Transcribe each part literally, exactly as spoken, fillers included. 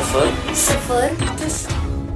صفر صفر تسعة.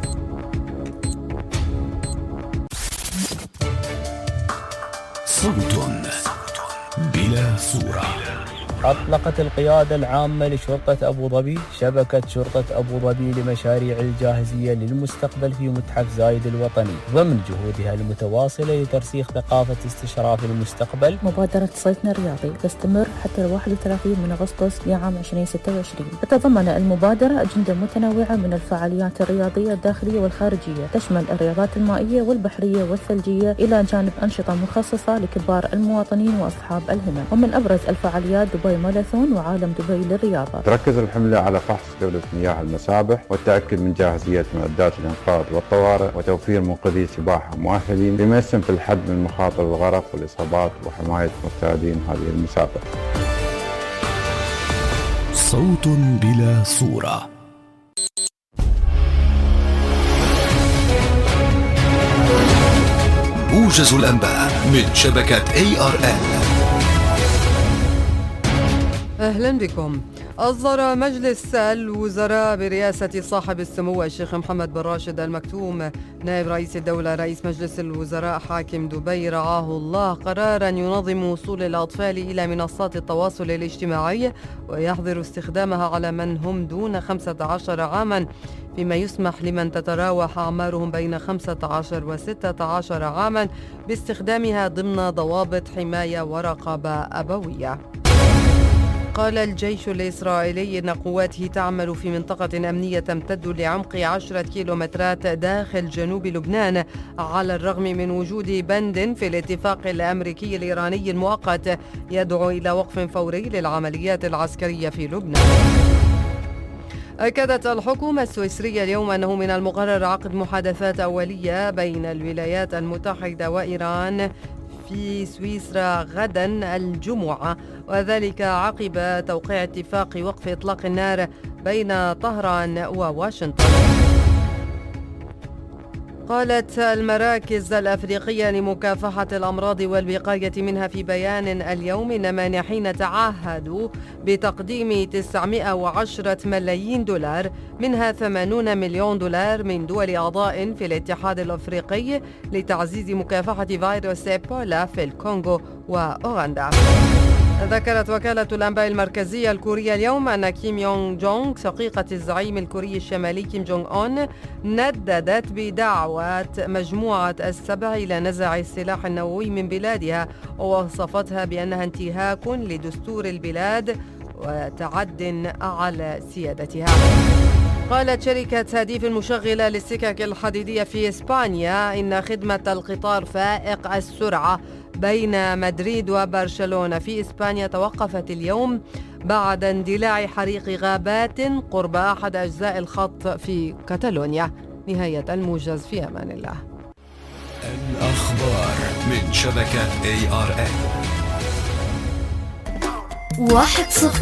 صوت بلا صورة. أطلقت القيادة العامة لشرطة أبو ظبي شبكة شرطة أبو ظبي لمشاريع الجاهزية للمستقبل في متحف زايد الوطني ضمن جهودها المتواصلة لترسيخ ثقافة استشراف المستقبل. مبادرة صيفنا الرياضي تستمر حتى واحد وثلاثين من أغسطس لعام ألفين وستة وعشرين. تتضمن المبادرة أجندة متنوعة من الفعاليات الرياضية الداخلية والخارجية تشمل الرياضات المائية والبحرية والثلجية إلى جانب أنشطة مخصصة لكبار المواطنين وأصحاب الهمم. ومن أبرز الفعاليات دبي ماراثون وعالم دبي للرياضة. تركز الحملة على فحص جودة مياه المسابح والتأكد من جاهزية معدات الإنقاذ والطوارئ وتوفير منقذي سباحة مؤهلين بما يسهم في الحد من مخاطر الغرق والإصابات وحماية مستعدين هذه المسابقة. صوت بلا صورة. موجز الأنباء من شبكة إيه آر إل. أهلا بكم. أصدر مجلس الوزراء برئاسة صاحب السمو الشيخ محمد بن راشد آل مكتوم نائب رئيس الدولة رئيس مجلس الوزراء حاكم دبي رعاه الله قرارا ينظم وصول الأطفال إلى منصات التواصل الاجتماعي ويحظر استخدامها على من هم دون خمسة عشر عاما، فيما يسمح لمن تتراوح أعمارهم بين خمسة عشر وستة عشر عاما باستخدامها ضمن ضوابط حماية ورقابة أبوية. قال الجيش الإسرائيلي إن قواته تعمل في منطقة أمنية تمتد لعمق عشرة كيلومترات داخل جنوب لبنان على الرغم من وجود بند في الاتفاق الأمريكي الإيراني المؤقت يدعو إلى وقف فوري للعمليات العسكرية في لبنان. أكدت الحكومة السويسرية اليوم أنه من المقرر عقد محادثات أولية بين الولايات المتحدة وإيران في سويسرا غدا الجمعة، وذلك عقب توقيع اتفاق وقف إطلاق النار بين طهران وواشنطن. قالت المراكز الأفريقية لمكافحة الأمراض والوقاية منها في بيان اليوم إن مانحين تعهدوا بتقديم تسعمائة وعشرة ملايين دولار منها ثمانين مليون دولار من دول أعضاء في الاتحاد الأفريقي لتعزيز مكافحة فيروس إيبولا في الكونغو وأوغندا. ذكرت وكالة الأنباء المركزية الكورية اليوم أن كيم يونغ جونغ شقيقة الزعيم الكوري الشمالي كيم جونغ أون نددت بدعوة مجموعة السبع إلى نزع السلاح النووي من بلادها، ووصفتها بأنها انتهاك لدستور البلاد وتعد على سيادتها. قالت شركة هديف المشغلة للسكك الحديدية في إسبانيا إن خدمة القطار فائق السرعة بين مدريد وبرشلونة في إسبانيا توقفت اليوم بعد اندلاع حريق غابات قرب أحد أجزاء الخط في كاتالونيا. نهاية الموجز، في أمان الله. الأخبار من شبكة إيه آر إل. واحد صفر